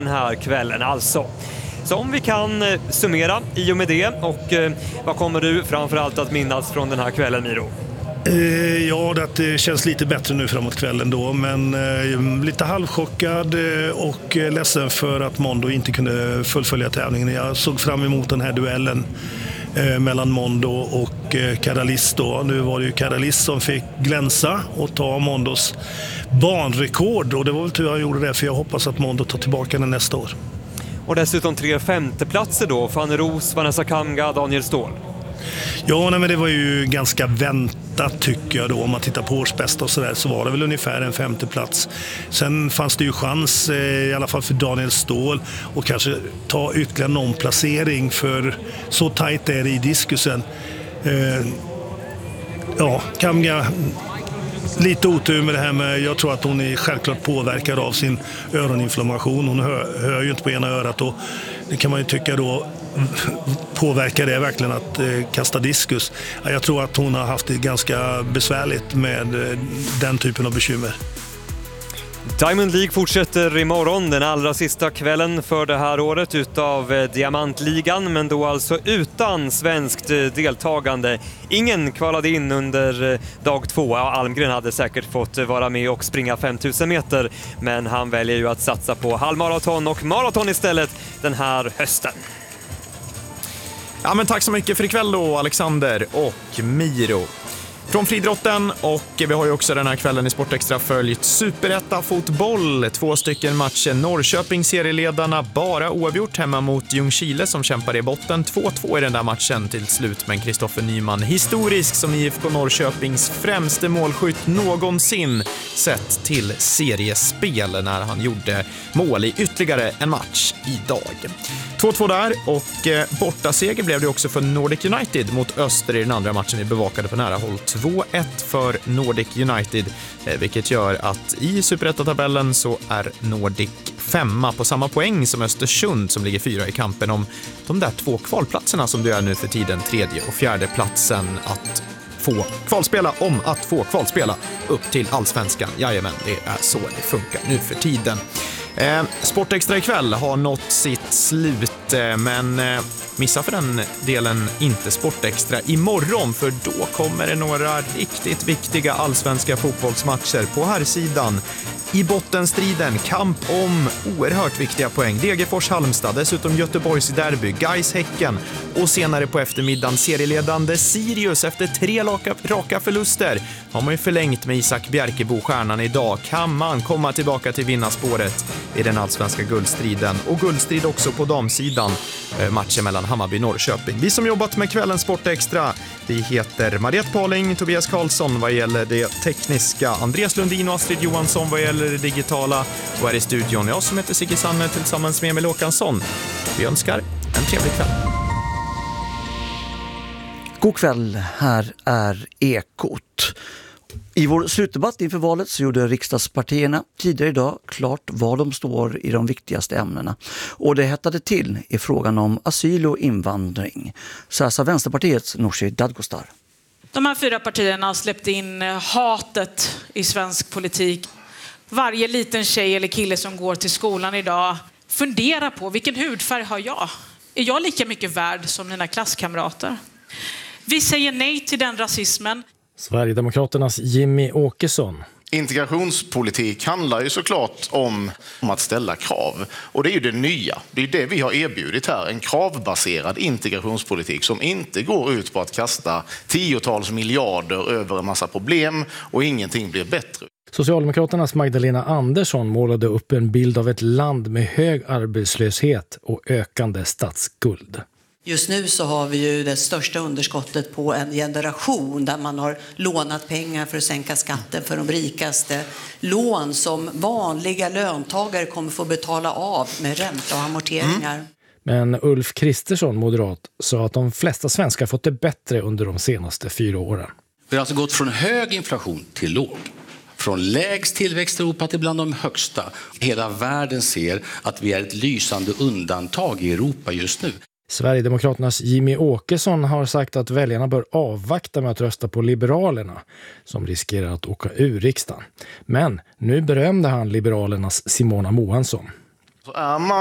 den här kvällen alltså. Så om vi kan summera i och med det, och vad kommer du framförallt att minnas från den här kvällen, Miro? Ja, det känns lite bättre nu framåt kvällen då, men lite halvchockad och ledsen för att Mondo inte kunde fullfölja tävlingen. Jag såg fram emot den här duellen mellan Mondo och Karalis då. Nu var det ju Karalis som fick glänsa och ta Mondos banrekord, och det var väl tur jag gjorde det, för jag hoppas att Mondo tar tillbaka den nästa år. Och dessutom 3 femteplatser då, Fanny Roos, Vanessa Kamga, Daniel Ståhl. Ja, men det var ju ganska väntat tycker jag då. Om man tittar på årsbästa och sådär, så var det väl ungefär en 5:e plats. Sen fanns det ju chans, i alla fall för Daniel Ståhl, och kanske ta ytterligare någon placering, för så tajt är det i diskusen. Kamga, lite otur med det här med, jag tror att hon är självklart påverkad av sin öroninflammation. Hon hör ju inte på ena örat, och det kan man ju tycka då, påverkar det verkligen att kasta diskus? Jag tror att hon har haft det ganska besvärligt med den typen av bekymmer. Diamond League fortsätter imorgon, den allra sista kvällen för det här året utav Diamantligan, men då alltså utan svenskt deltagande. Ingen kvalade in under dag 2. Almgren hade säkert fått vara med och springa 5000 meter, men han väljer ju att satsa på halvmaraton och maraton istället den här hösten. Ja, men tack så mycket för ikväll då, Alexander och Miro. Från friidrotten, och vi har ju också den här kvällen i Sportextra följt Superetta fotboll. 2 stycken matcher. Norrköping serieledarna bara oavgjort hemma mot Ljungskile som kämpar i botten. 2-2 i den där matchen till slut, men Kristoffer Nyman historisk som IFK Norrköpings främste målskytt någonsin sett till seriespel när han gjorde mål i ytterligare en match idag. 2-2 där, och bortaseger blev det också för Nordic United mot Öster i den andra matchen vi bevakade på nära håll. 2-1 för Nordic United, vilket gör att i Superetta-tabellen så är Nordic 5 på samma poäng som Östersund som ligger 4 i kampen om de där 2 kvalplatserna som det är nu för tiden, 3:e och 4:e platsen att få kvalspela upp till Allsvenskan. Jajamän, det är så det funkar nu för tiden. Sportextra ikväll har nått sitt slut, men missa för den delen inte Sportextra imorgon, för då kommer det några riktigt viktiga allsvenska fotbollsmatcher på här sidan. I bottenstriden, kamp om oerhört viktiga poäng. Degerfors-Halmstad, dessutom Göteborgs derby, Gais-Häcken, och senare på eftermiddagen serieledande Sirius efter 3 raka förluster. Har man ju förlängt med Isak Bjerkebo, stjärnan idag. Kan man komma tillbaka till vinnarspåret i den allsvenska guldstriden? Och guldstrid också på damsidan, matchen mellan Hammarby och Norrköping. Vi som jobbat med kvällens Sportextra, vi heter Mariette Paling, Tobias Karlsson vad gäller det tekniska, Andreas Lundin och Astrid Johansson vad gäller det digitala, och här i studion jag som heter Sigge Sanne tillsammans med Emil Håkansson. Vi önskar en trevlig kväll. God kväll, här är Ekot. I vår slutdebatt inför valet så gjorde riksdagspartierna tidigare idag klart var de står i de viktigaste ämnena. Och det hettade till i frågan om asyl och invandring. Så här sa Vänsterpartiets Nooshi Dadgostar. De här 4 partierna har släppt in hatet i svensk politik. Varje liten tjej eller kille som går till skolan idag funderar på vilken hudfärg har jag? Är jag lika mycket värd som mina klasskamrater? Vi säger nej till den rasismen. Sverigedemokraternas Jimmy Åkesson. Integrationspolitik handlar ju såklart om att ställa krav. Och det är ju det nya. Det är det vi har erbjudit här. En kravbaserad integrationspolitik som inte går ut på att kasta 10-tals miljarder över en massa problem och ingenting blir bättre. Socialdemokraternas Magdalena Andersson målade upp en bild av ett land med hög arbetslöshet och ökande statsskuld. Just nu så har vi ju det största underskottet på en generation där man har lånat pengar för att sänka skatten för de rikaste. Lån som vanliga löntagare kommer få betala av med ränta och amorteringar. Men Ulf Kristersson, moderat, sa att de flesta svenskar fått det bättre under de senaste 4 åren. Vi har alltså gått från hög inflation till låg. Från lägst tillväxt i Europa till bland de högsta. Hela världen ser att vi är ett lysande undantag i Europa just nu. Sverigedemokraternas Jimmy Åkesson har sagt att väljarna bör avvakta med att rösta på Liberalerna som riskerar att åka ur riksdagen. Men nu berömde han Liberalernas Simona Moansson. Så är man